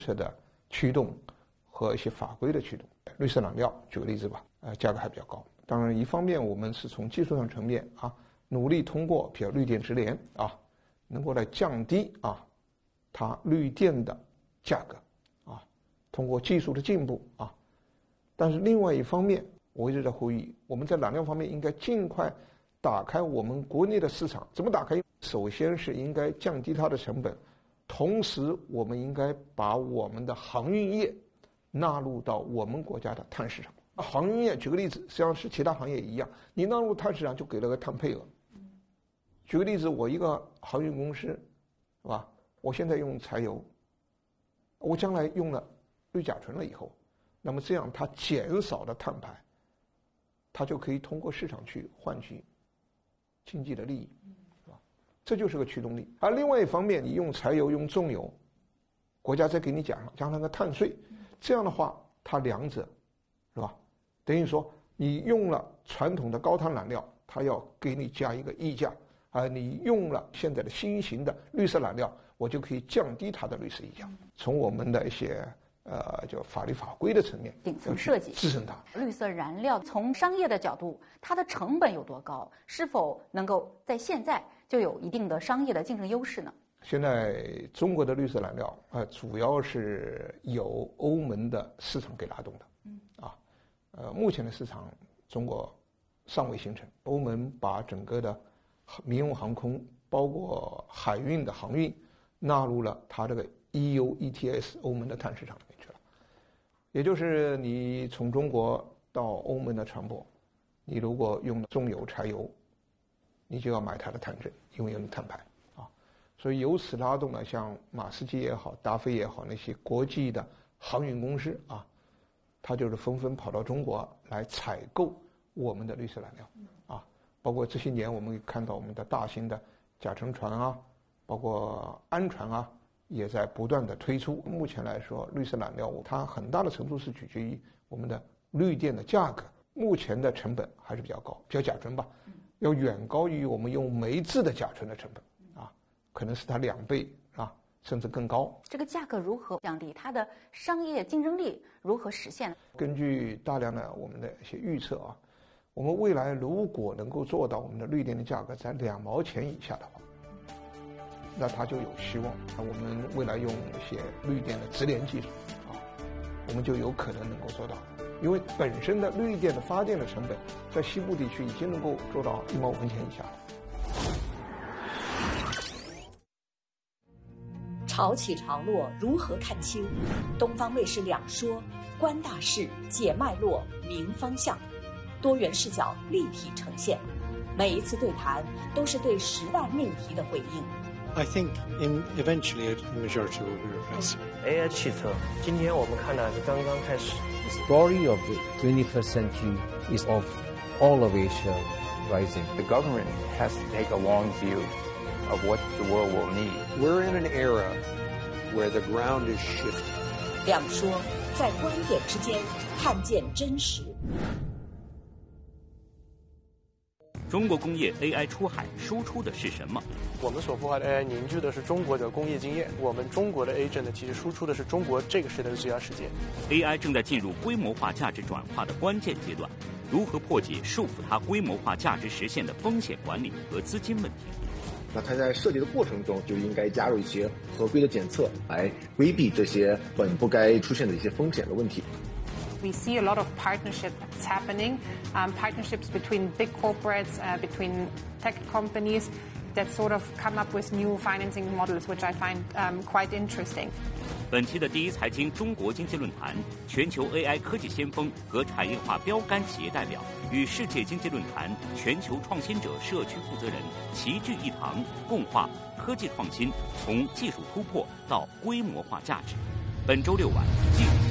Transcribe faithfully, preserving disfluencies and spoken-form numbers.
车的驱动和一些法规的驱动。绿色燃料举个例子吧，呃，价格还比较高。当然，一方面我们是从技术上层面啊，努力通过比如绿电直连啊，能够来降低啊它绿电的价格啊，通过技术的进步啊。但是另外一方面，我一直在呼吁，我们在燃料方面应该尽快打开我们国内的市场。怎么打开？首先是应该降低它的成本，同时我们应该把我们的航运业纳入到我们国家的碳市场。航运业举个例子，实际上是其他行业一样，你纳入碳市场就给了个碳配额。举个例子，我一个航运公司，是吧？我现在用柴油，我将来用了氯甲醇了以后，那么这样它减少的碳排，它就可以通过市场去换取经济的利益，是吧？这就是个驱动力。而另外一方面，你用柴油、用重油，国家再给你加上加上个碳税，这样的话，它两者，是吧？等于说你用了传统的高碳燃料，它要给你加一个溢价，而你用了现在的新型的绿色燃料，我就可以降低它的绿色溢价。从我们的一些呃，就法律法规的层面， 顶层设计支撑它。 绿色燃料从商业的角度，它的成本有多高？是否能够在现在就有一定的商业的竞争优势呢？ 现在中国的绿色燃料啊、呃，主要是由欧盟的市场给拉动的。嗯。啊，呃，目前的市场中国尚未形成。欧盟把整个的民用航空，包括海运的航运，纳入了它这个 E U E T S 欧盟的碳市场里面去了。也就是你从中国到欧盟的船舶，你如果用重油、柴油，你就要买它的碳证，因为有碳排啊。所以由此拉动了像马士基也好、达飞也好，那些国际的航运公司啊，它就是纷纷跑到中国来采购我们的绿色燃料啊。包括这些年我们看到我们的大型的甲沉船啊，包括氨船啊，也在不断的推出。目前来说，绿色燃料它很大的程度是取决于我们的绿电的价格，目前的成本还是比较高，比较甲醇吧，要远高于我们用煤制的甲醇的成本啊，可能是它两倍啊，甚至更高。 这个价格如何降低？它的商业竞争力如何实现？ 根据大量的我们的一些预测啊，我们未来如果能够做到我们的绿电的价格在两毛钱以下的话，那它就有希望。那我们未来用一些绿电的直连技术啊，我们就有可能能够做到。因为本身的绿电的发电的成本，在西部地区已经能够做到一毛五分钱以下了。 潮起潮落如何看清？东方卫视两说，观大势，解脉络，明方向，多元视角立体呈现。每一次对谈都是对时代命题的回应。 I think in eventually the majority will be replaced. A I 汽车，今天我们看到是刚刚开始。 The story of the twenty-first century is of all of Asia rising. The government has to take a long view of what the world will need. We're in an era where the ground is shifting. 两说，在观点之间看见真实。 中国工业 A I 出海输出的是什么？ 我们所孵化的 A I 凝聚的是中国的工业经验，我们中国的 agent 其实输出的是中国这个时代的最佳世界。 A I 正在进入规模化价值转化的关键阶段，如何破解束缚它规模化价值实现的风险管理和资金问题？ 那它在设计的过程中就应该加入一些合规的检测，来规避这些本不该出现的一些风险的问题。 We see a lot of partnerships happening, um, partnerships between big corporates, uh, between tech companies that sort of come up with new financing models, which I find um, quite interesting. 本期的第一财经中国经济论坛，全球 A I 科技先锋和产业化标杆企业代表与世界经济论坛全球创新者社区负责人齐聚一堂，共话科技创新从技术突破到规模化价值。本周六晚继续。